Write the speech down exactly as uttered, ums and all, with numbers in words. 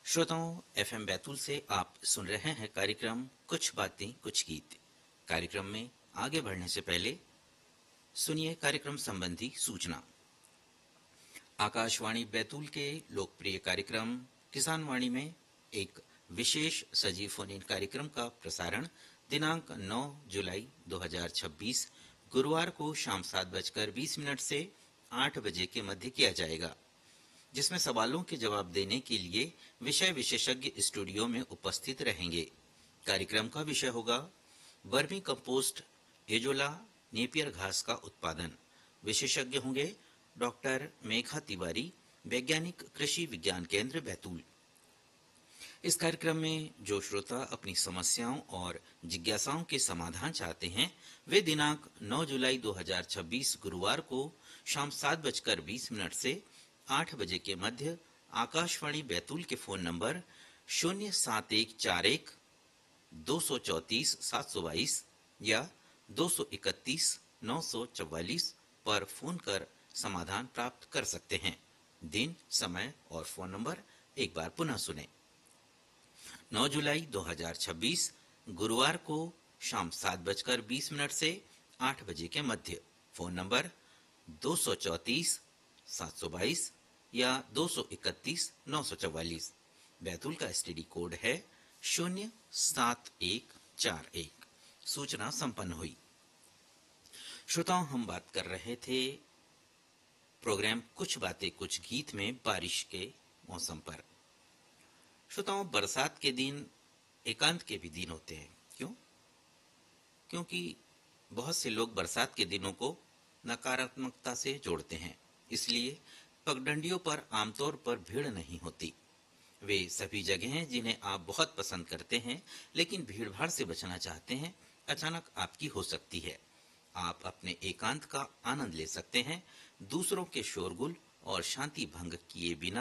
श्रोताओं, एफएम बैतूल से आप सुन रहे हैं कार्यक्रम कुछ बातें कुछ गीत। कार्यक्रम में आगे बढ़ने से पहले सुनिए कार्यक्रम संबंधी सूचना। आकाशवाणी बैतूल के लोकप्रिय कार्यक्रम किसान वाणी में एक विशेष सजीव फोन इन कार्यक्रम का प्रसारण दिनांक नौ जुलाई दो हज़ार छब्बीस गुरुवार को शाम सात बजकर बीस मिनट से आठ बजे के मध्य किया जाएगा, जिसमें सवालों के जवाब देने के लिए विषय विशेषज्ञ स्टूडियो में उपस्थित रहेंगे। कार्यक्रम का विषय होगा वर्मी कंपोस्ट एजोला नेपियर घास का उत्पादन। विशेषज्ञ होंगे डॉक्टर मेघा तिवारी, वैज्ञानिक कृषि विज्ञान केंद्र बैतूल। इस कार्यक्रम में जो श्रोता अपनी समस्याओं और जिज्ञासाओं के समाधान चाहते हैं, वे दिनांक नौ जुलाई दो हज़ार छब्बीस गुरुवार को शाम सात बजकर बीस मिनट से आठ बजे के मध्य आकाशवाणी बैतूल के फोन नंबर शून्य सात एक चार एक दो सौ चौतीस सात सौ बाईस या दो सौ इकतीस नौ सौ चौवालीस पर फोन कर समाधान प्राप्त कर सकते हैं। दिन, समय और फोन नंबर एक बार पुनः सुने। नौ जुलाई दो हज़ार छब्बीस गुरुवार को शाम सात बजकर बीस मिनट से आठ बजे के मध्य फोन नंबर दो सौ चौतीस सात सौ बाईस या दो सौ इकतीस नौ सौ चौवालीस। बैतूल का एसटीडी कोड है शून्य सात एक चार एक। सूचना संपन्न हुई। श्रोताओं, हम बात कर रहे थे प्रोग्राम कुछ बातें कुछ गीत में बारिश के मौसम पर। श्रोताओं, बरसात के दिन एकांत के भी दिन होते हैं। क्यों? क्योंकि बहुत से लोग बरसात के दिनों को नकारात्मकता से जोड़ते हैं, इसलिए पगडंडियों पर आमतौर पर भीड़ नहीं होती। वे सभी जगह हैं जिन्हें आप बहुत पसंद करते हैं, लेकिन भीड़भाड़ से बचना चाहते हैं, अचानक आपकी हो सकती है। आप अपने एकांत का आनंद ले सकते हैं, दूसरों के शोरगुल और शांति भंग किए बिना